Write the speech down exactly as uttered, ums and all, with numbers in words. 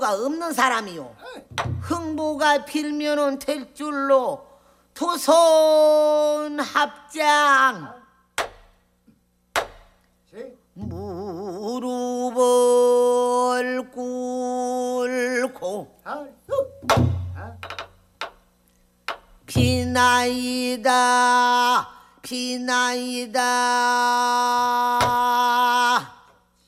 흥부가 없는 사람이요. 흥부가 빌면은 될 줄로 토손 합장 무릎을 꿇고 비나이다 비나이다